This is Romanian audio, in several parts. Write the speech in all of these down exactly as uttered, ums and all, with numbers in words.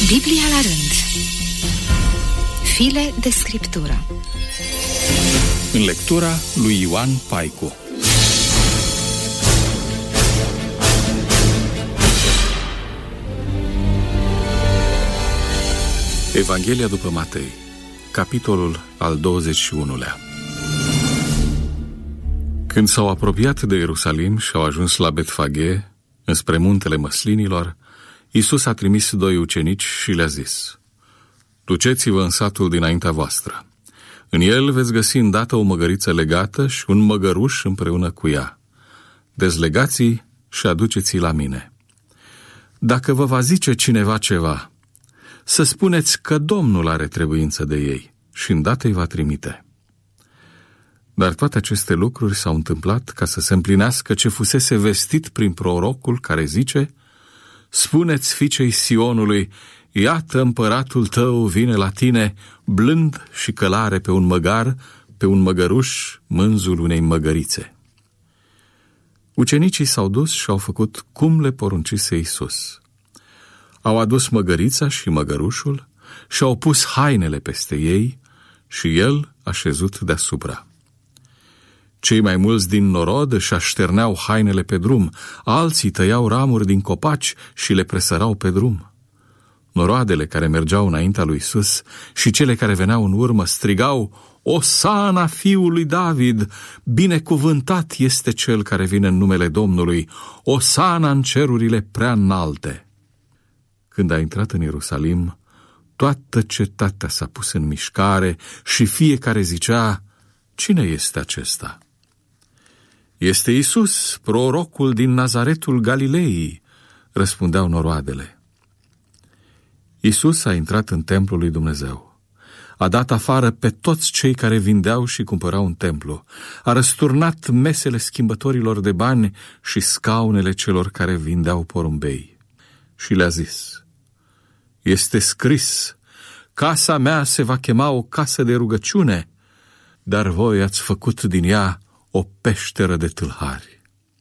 Biblia la rând. File de scriptură. În lectura lui Ioan Paicu. Evanghelia după Matei, capitolul al douăzeci și unulea. Când s-au apropiat de Ierusalim și au ajuns la Betfage, înspre muntele Măslinilor, Iisus a trimis doi ucenici și le-a zis: duceți-vă în satul dinaintea voastră. În el veți găsi îndată o măgăriță legată și un măgăruș împreună cu ea. Dezlegați-i și aduceți-i la mine. Dacă vă va zice cineva ceva, să spuneți că Domnul are trebuință de ei și îndată îi va trimite. Dar toate aceste lucruri s-au întâmplat ca să se împlinească ce fusese vestit prin prorocul care zice: spuneți fiicei Sionului, iată împăratul tău vine la tine, blând și călare pe un măgar, pe un măgăruș, mânzul unei măgărițe. Ucenicii s-au dus și au făcut cum le poruncise Iisus. Au adus măgărița și măgărușul și au pus hainele peste ei și el a șezut deasupra. Cei mai mulți din norod își așterneau hainele pe drum, alții tăiau ramuri din copaci și le presărau pe drum. Noroadele care mergeau înaintea lui Iisus și cele care veneau în urmă strigau: Osana fiului David, binecuvântat este cel care vine în numele Domnului, Osana în cerurile prea înalte. Când a intrat în Ierusalim, toată cetatea s-a pus în mișcare și fiecare zicea: cine este acesta? Este Iisus, prorocul din Nazaretul Galilei, răspundeau noroadele. Iisus a intrat în templul lui Dumnezeu. A dat afară pe toți cei care vindeau și cumpărau în templu. A răsturnat mesele schimbătorilor de bani și scaunele celor care vindeau porumbei. Și le-a zis: este scris, casa mea se va chema o casă de rugăciune, dar voi ați făcut din ea o peșteră de tâlhari.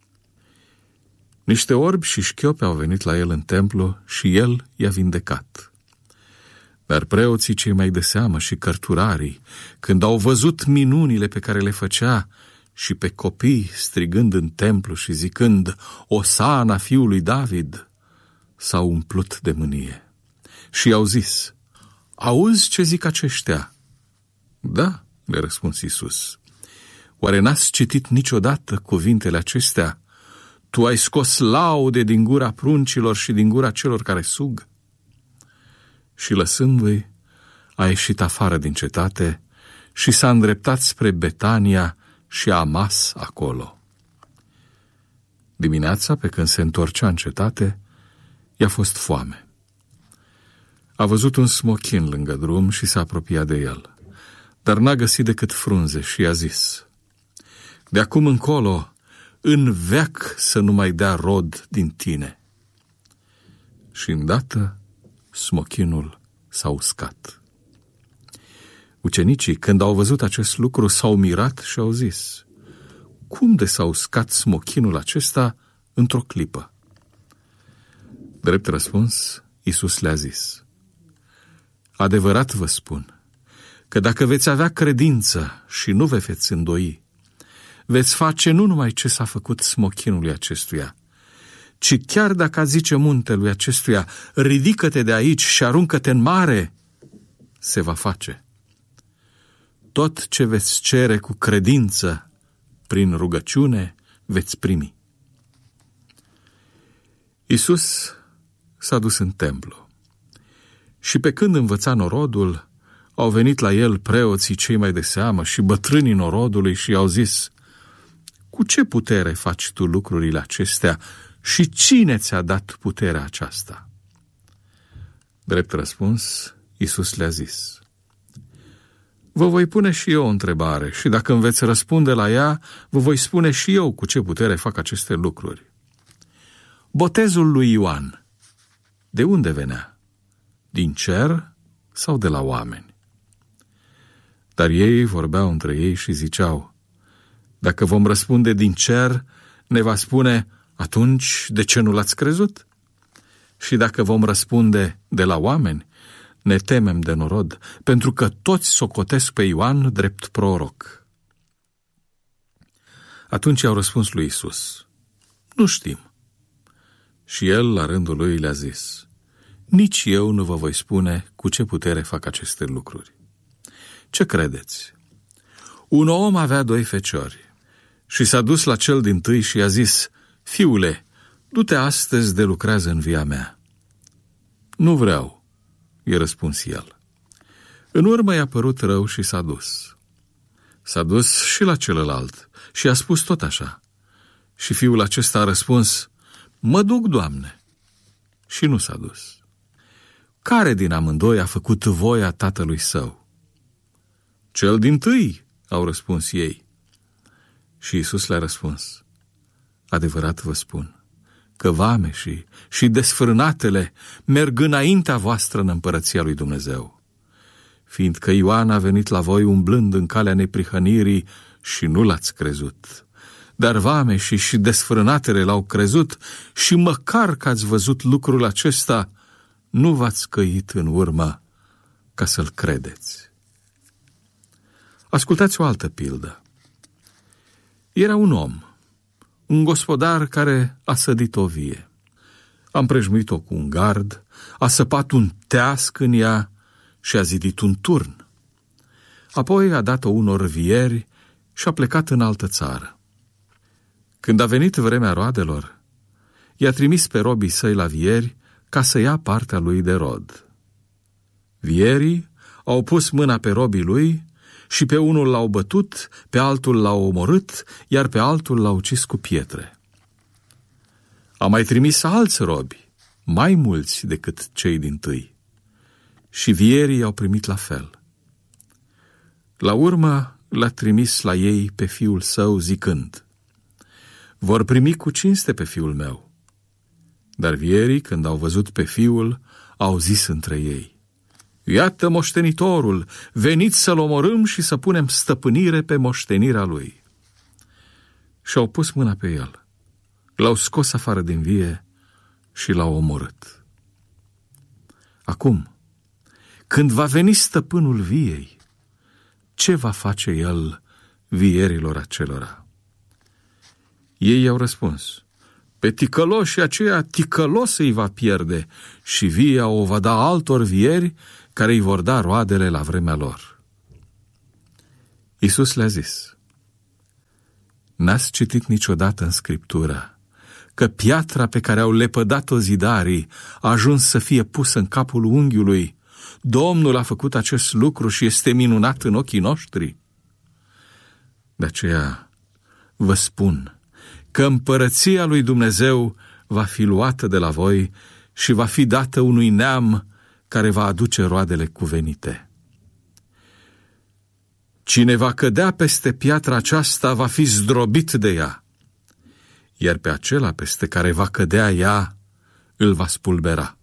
Niște orbi și șchiopi au venit la el în templu și el i-a vindecat. Dar preoții cei mai de seamă și cărturarii, când au văzut minunile pe care le făcea și pe copii strigând în templu și zicând Osana fiului David, s-au umplut de mânie și i-au zis: auzi ce zic aceștia? Da, le-a răspuns Iisus. Oare n-ați citit niciodată cuvintele acestea? Tu ai scos laude din gura pruncilor și din gura celor care sug? Și lăsându-i, a ieșit afară din cetate și s-a îndreptat spre Betania și a mas acolo. Dimineața, pe când se întorcea în cetate, i-a fost foame. A văzut un smochin lângă drum și s-a apropiat de el, dar n-a găsit decât frunze și i-a zis: de acum încolo, în veac să nu mai dea rod din tine. Și îndată smochinul s-a uscat. Ucenicii, când au văzut acest lucru, s-au mirat și au zis: cum de s-a uscat smochinul acesta într-o clipă? Drept răspuns, Iisus le-a zis: adevărat vă spun că dacă veți avea credință și nu vă veți îndoi, veți face nu numai ce s-a făcut smochinului acestuia, ci chiar dacă a zice muntelui acestuia: ridică-te de aici și aruncă-te în mare, se va face. Tot ce veți cere cu credință, prin rugăciune, veți primi. Iisus s-a dus în templu și pe când învăța norodul, au venit la el preoții cei mai de seamă și bătrânii norodului și i-au zis: cu ce putere faci tu lucrurile acestea și cine ți-a dat puterea aceasta? Drept răspuns, Iisus le-a zis: vă voi pune și eu o întrebare și dacă îmi veți răspunde la ea, vă voi spune și eu cu ce putere fac aceste lucruri. Botezul lui Ioan, de unde venea? Din cer sau de la oameni? Dar ei vorbeau între ei și ziceau: dacă vom răspunde din cer, ne va spune: atunci de ce nu l-ați crezut? Și dacă vom răspunde de la oameni, ne temem de norod, pentru că toți socotesc pe Ioan drept proroc. Atunci au răspuns lui Iisus: nu știm. Și el, la rândul lui, le-a zis: nici eu nu vă voi spune cu ce putere fac aceste lucruri. Ce credeți? Un om avea doi feciori și s-a dus la cel dintâi și i-a zis: fiule, du-te astăzi de lucrează în via mea. Nu vreau, i-a răspuns el. În urmă i-a părut rău și s-a dus. S-a dus și la celălalt și a spus tot așa. Și fiul acesta a răspuns: mă duc, Doamne. Și nu s-a dus. Care din amândoi a făcut voia tatălui său? Cel dintâi, au răspuns ei. Și Iisus le-a răspuns: adevărat vă spun că vameșii și desfrânatele merg înaintea voastră în împărăția lui Dumnezeu. Fiindcă Ioan a venit la voi umblând în calea neprihănirii și nu l-ați crezut, dar vameșii și desfrânatele l-au crezut și măcar că ați văzut lucrul acesta, nu v-ați căit în urmă ca să-l credeți. Ascultați o altă pildă. Era un om, un gospodar care a sădit o vie. A împrejmuit-o cu un gard, a săpat un teasc în ea și a zidit un turn. Apoi a dat-o unor vieri și a plecat în altă țară. Când a venit vremea roadelor, i-a trimis pe robii săi la vieri ca să ia partea lui de rod. Vierii au pus mâna pe robii lui și pe unul l-au bătut, pe altul l-au omorât, iar pe altul l-au ucis cu pietre. A mai trimis alți robi, mai mulți decât cei dintâi, și vierii i-au primit la fel. La urmă l-a trimis la ei pe fiul său zicând: vor primi cu cinste pe fiul meu. Dar vierii, când au văzut pe fiul, au zis între ei: iată moștenitorul, veniți să-l omorâm și să punem stăpânire pe moștenirea lui. Și-au pus mâna pe el, l-au scos afară din vie și l-au omorât. Acum, când va veni stăpânul viei, ce va face el vierilor acelora? Ei i-au răspuns: pe ticăloșii aceia ticălos îi va pierde și via o va da altor vieri care îi vor da roadele la vremea lor. Iisus le-a zis: n-ați citit niciodată în Scriptură că piatra pe care au lepădat-o zidarii a ajuns să fie pusă în capul unghiului? Domnul a făcut acest lucru și este minunat în ochii noștri. De aceea vă spun că împărăția lui Dumnezeu va fi luată de la voi și va fi dată unui neam care va aduce roadele cuvenite. Cine va cădea peste piatra aceasta va fi zdrobit de ea, iar pe acela peste care va cădea ea îl va spulbera.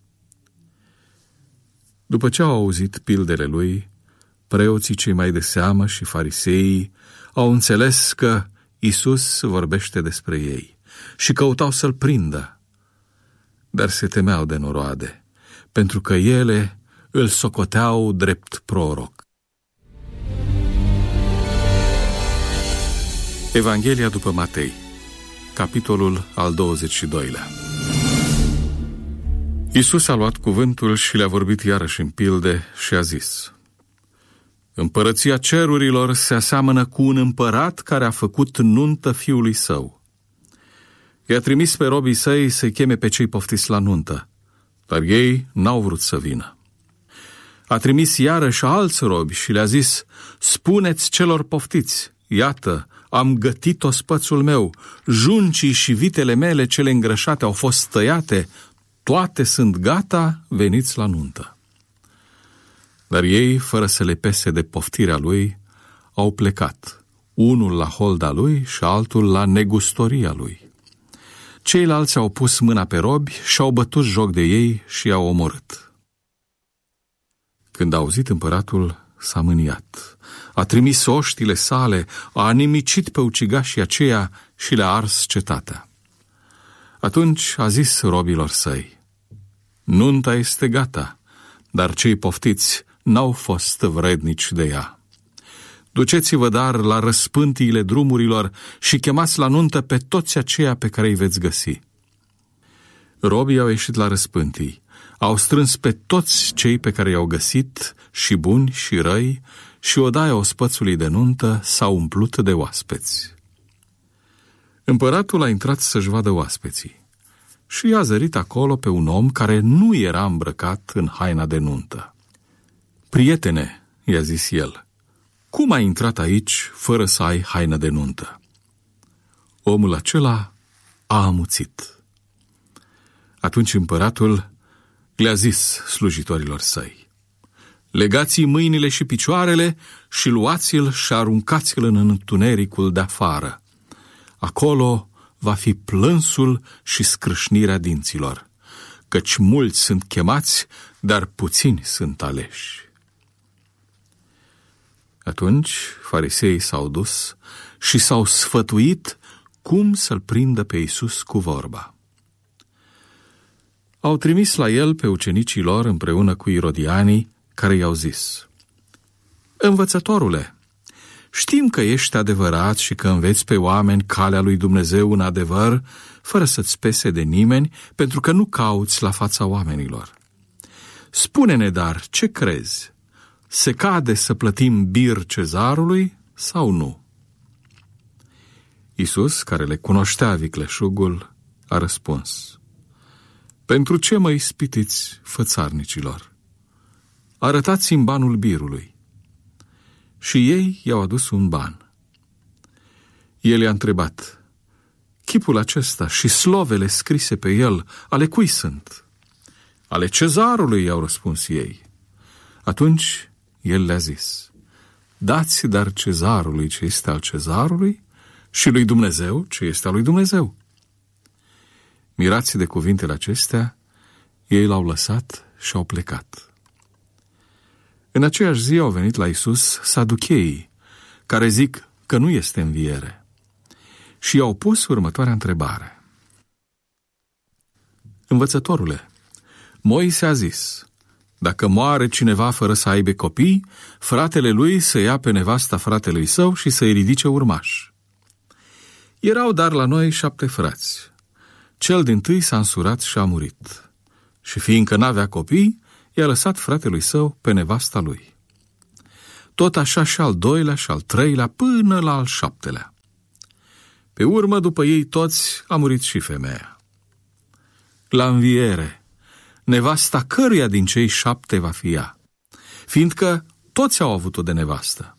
După ce au auzit pildele lui, preoții cei mai de seamă și fariseii au înțeles că Iisus vorbește despre ei și căutau să-l prindă, dar se temeau de noroade, pentru că ele îl socoteau drept proroc. Evanghelia după Matei, capitolul al douăzeci și doilea. Iisus a luat cuvântul și le-a vorbit iarăși în pilde și a zis: împărăția cerurilor se aseamănă cu un împărat care a făcut nuntă fiului său. I-a trimis pe robii săi să-i cheme pe cei poftiți la nuntă, dar ei n-au vrut să vină. A trimis iarăși alți robi și le-a zis: spuneți celor poftiți, iată, am gătit ospățul meu, juncii și vitele mele cele îngrășate au fost tăiate, toate sunt gata, veniți la nuntă. Dar ei, fără să le pese de poftirea lui, au plecat, unul la holda lui și altul la negustoria lui. Ceilalți au pus mâna pe robi și au bătut joc de ei și i-au omorât. Când a auzit împăratul, s-a mâniat, a trimis oștile sale, a nimicit pe ucigașii aceia și le-a ars cetatea. Atunci a zis robilor săi: Nunta este gata, dar cei poftiți n-au fost vrednici de ea. Duceți-vă dar la răspântiile drumurilor și chemați la nuntă pe toți aceia pe care îi veți găsi. Robii au ieșit la răspântii, au strâns pe toți cei pe care i-au găsit, și buni și răi, și odaia ospățului de nuntă s-a umplut de oaspeți. Împăratul a intrat să-și vadă oaspeții și i-a zărit acolo pe un om care nu era îmbrăcat în haina de nuntă. Prietene, i-a zis el, cum ai intrat aici fără să ai haină de nuntă? Omul acela a amuțit. Atunci împăratul le-a zis slujitorilor săi, legați-i mâinile și picioarele și luați-l și aruncați-l în întunericul de afară. Acolo va fi plânsul și scrâșnirea dinților, căci mulți sunt chemați, dar puțini sunt aleși. Atunci fariseii s-au dus și s-au sfătuit cum să-l prindă pe Iisus cu vorba. Au trimis la el pe ucenicii lor împreună cu irodianii, care i-au zis, Învățătorule, știm că ești adevărat și că înveți pe oameni calea lui Dumnezeu în adevăr, fără să-ți pese de nimeni, pentru că nu cauți la fața oamenilor. Spune-ne dar, ce crezi? Se cade să plătim bir cezarului sau nu? Iisus, care le cunoștea vicleșugul, a răspuns, Pentru ce mă ispitiți, fățarnicilor? Arătați-mi banul birului. Și ei i-au adus un ban. El i-a întrebat, chipul acesta și slovele scrise pe el, ale cui sunt? Ale cezarului, i-au răspuns ei. Atunci el le-a zis, dați dar cezarului ce este al cezarului și lui Dumnezeu ce este al lui Dumnezeu. Mirați de cuvintele acestea, ei l-au lăsat și au plecat. În aceeași zi au venit la Iisus saducheii, care zic că nu este înviere, și i-au pus următoarea întrebare. Învățătorule, Moise a zis, dacă moare cineva fără să aibă copii, fratele lui să ia pe nevasta fratelui său și să-i ridice urmaș. Erau dar la noi șapte frați. Cel dintâi s-a însurat și a murit. Și fiindcă n-avea copii, i-a lăsat fratelui său pe nevasta lui. Tot așa și al doilea și al treilea până la al șaptelea. Pe urmă, după ei toți, a murit și femeia. La înviere, nevasta căruia din cei șapte va fi ea, fiindcă toți au avut-o de nevastă.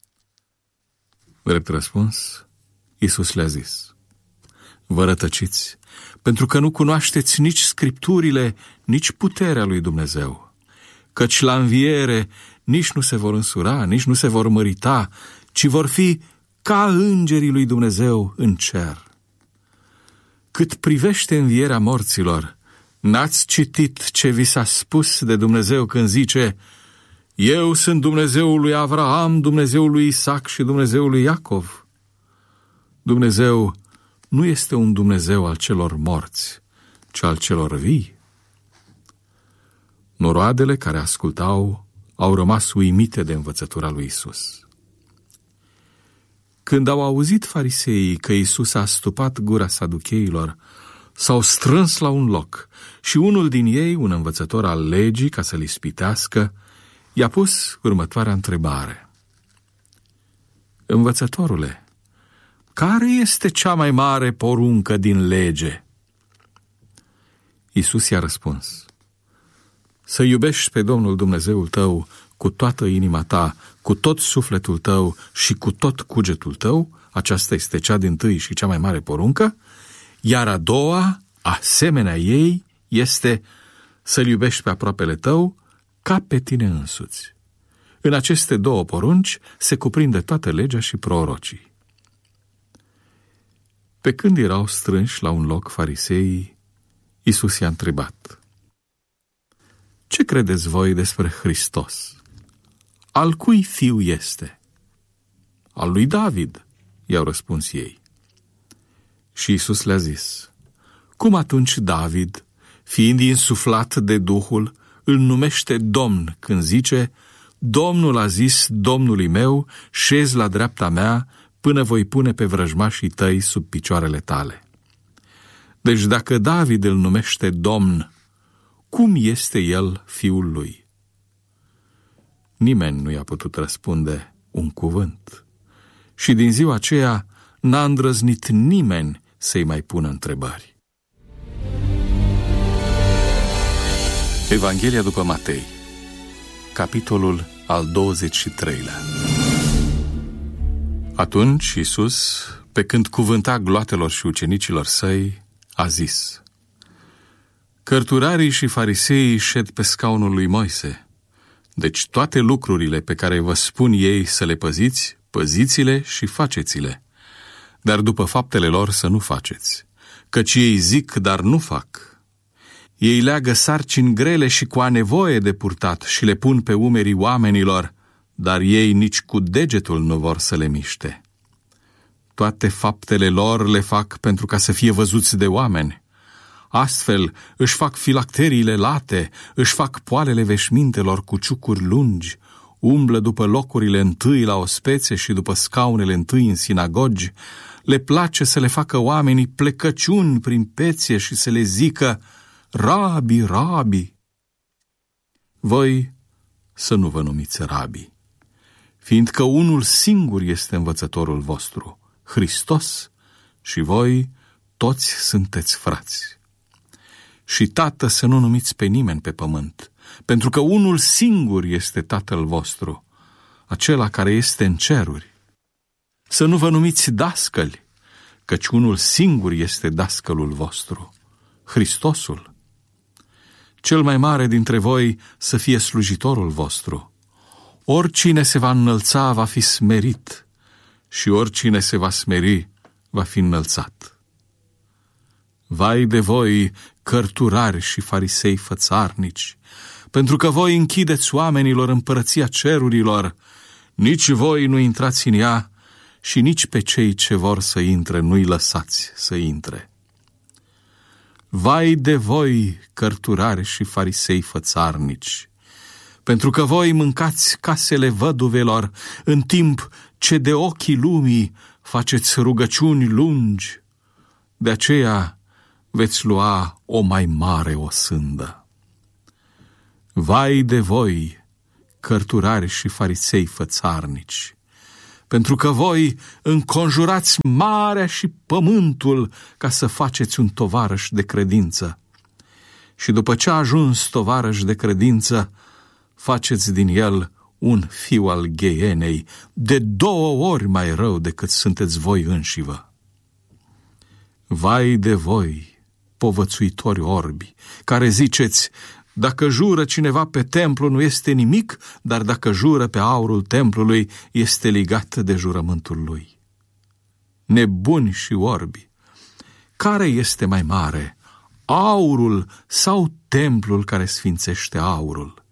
Drept răspuns, Iisus le-a zis, vă rătăciți, pentru că nu cunoașteți nici Scripturile, nici puterea lui Dumnezeu, căci la înviere nici nu se vor însura, nici nu se vor mărita, ci vor fi ca îngerii lui Dumnezeu în cer. Cât privește învierea morților, n-ați citit ce vi s-a spus de Dumnezeu când zice, eu sunt Dumnezeul lui Avraam, Dumnezeul lui Isaac și Dumnezeul lui Iacov? Dumnezeu nu este un Dumnezeu al celor morți, ci al celor vii. Noroadele care ascultau au rămas uimite de învățătura lui Iisus. Când au auzit fariseii că Iisus a stupat gura saducheilor, s-au strâns la un loc și unul din ei, un învățător al legii, ca să-l ispitească, i-a pus următoarea întrebare. Învățătorule, care este cea mai mare poruncă din lege? Iisus i-a răspuns, să iubești pe Domnul Dumnezeul tău cu toată inima ta, cu tot sufletul tău și cu tot cugetul tău, aceasta este cea dintâi și cea mai mare poruncă, iar a doua, asemenea ei, este să-L iubești pe aproapele tău ca pe tine însuți. În aceste două porunci se cuprinde toată legea și prorocii. Pe când erau strânși la un loc fariseii, Iisus i-a întrebat, ce credeți voi despre Hristos? Al cui fiu este? Al lui David, i-au răspuns ei. Și Iisus le-a zis, cum atunci David, fiind insuflat de Duhul, îl numește Domn când zice: Domnul a zis Domnului meu, șezi la dreapta mea, până voi pune pe vrăjmașii tăi sub picioarele tale. Deci dacă David îl numește Domn, cum este el fiul lui? Nimeni nu i-a putut răspunde un cuvânt. Și din ziua aceea n-a îndrăznit nimeni să-i mai pună întrebări. Evanghelia după Matei, capitolul al douăzeci și treilea. Atunci Iisus, pe când cuvânta gloatelor și ucenicilor săi, a zis: Cărturarii și fariseii șed pe scaunul lui Moise. Deci toate lucrurile pe care vă spun ei să le păziți, păziți-le și faceți-le. Dar după faptele lor să nu faceți, căci ei zic, dar nu fac. Ei leagă sarcini grele și cu a nevoie de purtat și le pun pe umerii oamenilor, dar ei nici cu degetul nu vor să le miște. Toate faptele lor le fac pentru ca să fie văzuți de oameni. Astfel își fac filacteriile late, își fac poalele veșmintelor cu ciucuri lungi, umblă după locurile întâi la ospețe și după scaunele întâi în sinagogi, le place să le facă oamenii plecăciuni prin peție și să le zică: Rabi, rabi. Voi să nu vă numiți rabi, fiindcă unul singur este învățătorul vostru, Hristos, și voi toți sunteți frați. Și tată să nu numiți pe nimeni pe pământ, pentru că unul singur este Tatăl vostru, acela care este în ceruri. Să nu vă numiți dascăli, căci unul singur este dascălul vostru, Hristosul. Cel mai mare dintre voi să fie slujitorul vostru. Oricine se va înălța va fi smerit și oricine se va smeri va fi înălțat. Vai de voi, cărturari și farisei fățarnici, pentru că voi închideți oamenilor împărăția cerurilor, nici voi nu intrați în ea și nici pe cei ce vor să intre nu-i lăsați să intre. Vai de voi, cărturari și farisei fățarnici, pentru că voi mâncați casele văduvelor, în timp ce de ochii lumii faceți rugăciuni lungi, de aceea veți lua o mai mare osândă. Vai de voi, cărturari și farisei fățarnici, pentru că voi înconjurați marea și pământul ca să faceți un tovarăș de credință. Și după ce a ajuns tovarăș de credință, faceți din el un fiu al gheienei, de două ori mai rău decât sunteți voi înșivă. Vai de voi, povățuitori orbi, care ziceți: dacă jură cineva pe templu nu este nimic, dar dacă jură pe aurul templului este legat de jurământul lui. Nebuni și orbi, care este mai mare, aurul sau templul care sfințește aurul?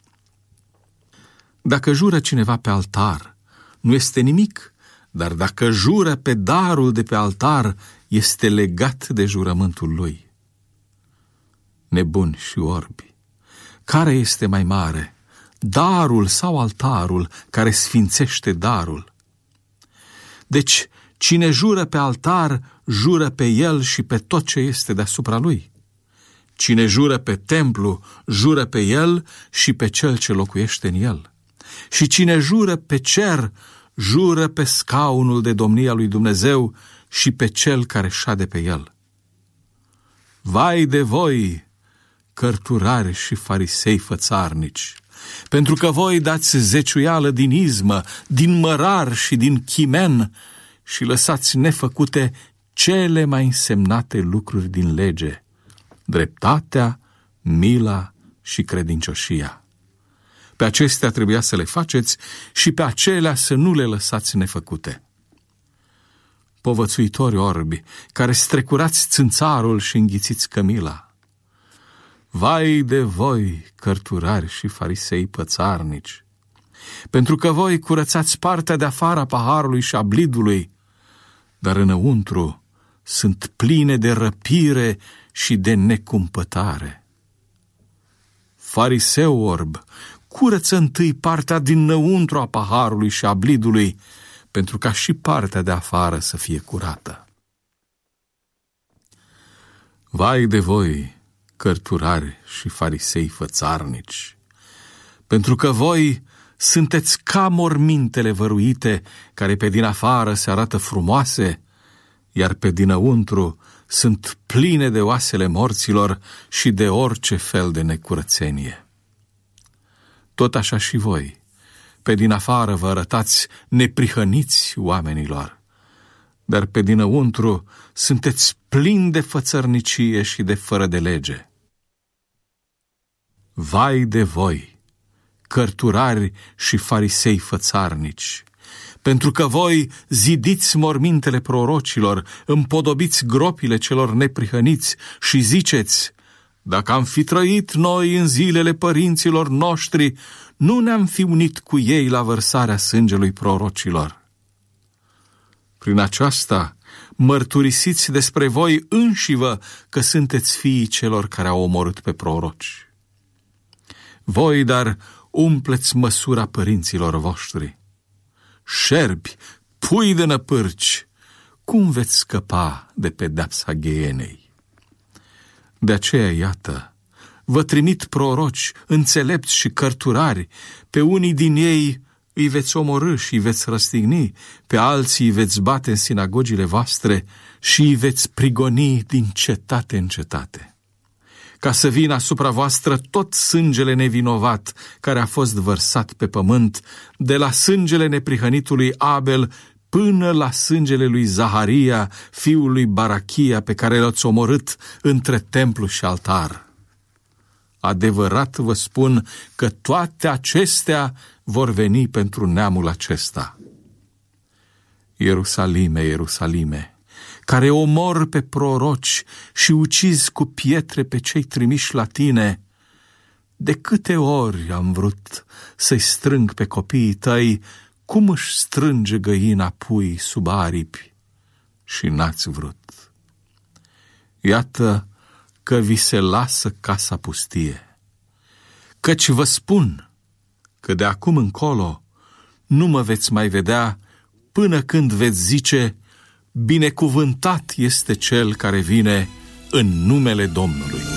Dacă jură cineva pe altar, nu este nimic, dar dacă jură pe darul de pe altar, este legat de jurământul lui. Nebuni și orbi, care este mai mare, darul sau altarul care sfințește darul? Deci, cine jură pe altar, jură pe el și pe tot ce este deasupra lui. Cine jură pe templu, jură pe el și pe cel ce locuiește în el. Și cine jură pe cer, jură pe scaunul de domnia lui Dumnezeu și pe cel care șade pe el. Vai de voi, cărturari și farisei fățarnici, pentru că voi dați zeciuială din izmă, din mărar și din chimen și lăsați nefăcute cele mai însemnate lucruri din lege: dreptatea, mila și credincioșia. Pe acestea trebuia să le faceți și pe acelea să nu le lăsați nefăcute. Povățuitori orbi, care strecurați țânțarul și înghițiți cămila, vai de voi, cărturari și farisei pățarnici, pentru că voi curățați partea de afară a paharului și a blidului, dar înăuntru sunt pline de răpire și de necumpătare. Fariseu orb, curăță întâi partea dinăuntru a paharului și a blidului, pentru ca și partea de afară să fie curată. Vai de voi, cărturari și farisei fățarnici, pentru că voi sunteți ca mormintele văruite, care pe din afară se arată frumoase, iar pe dinăuntru sunt pline de oasele morților și de orice fel de necurățenie. Tot așa și voi, pe din afară vă arătați neprihăniți oamenilor, dar pe dinăuntru sunteți plini de fățărnicie și de fără de lege. Vai de voi, cărturari și farisei fățarnici, pentru că voi zidiți mormintele prorocilor, împodobiți gropile celor neprihăniți și ziceți: dacă am fi trăit noi în zilele părinților noștri, nu ne-am fi unit cu ei la vărsarea sângelui prorocilor. Prin aceasta mărturisiți despre voi înșivă că sunteți fiii celor care au omorât pe proroci. Voi, dar, umpleți măsura părinților voștri. Șerpi, pui de năpârci, cum veți scăpa de pedeapsa ghienei? De aceea, iată, vă trimit proroci, înțelepți și cărturari, pe unii din ei îi veți omorî și îi veți răstigni, pe alții îi veți bate în sinagogile voastre și îi veți prigoni din cetate în cetate, ca să vină asupra voastră tot sângele nevinovat care a fost vărsat pe pământ, de la sângele neprihănitului Abel până la sângele lui Zaharia, fiul lui Barachia, pe care l-ați omorât între templu și altar. Adevărat vă spun că toate acestea vor veni pentru neamul acesta. Ierusalime, Ierusalime, care omor pe proroci și ucizi cu pietre pe cei trimiși la tine, de câte ori am vrut să-i strâng pe copiii tăi, cum își strânge găina pui sub aripi, și n-ați vrut. Iată că vi se lasă casa pustie, căci vă spun că de acum încolo nu mă veți mai vedea până când veți zice: binecuvântat este cel care vine în numele Domnului.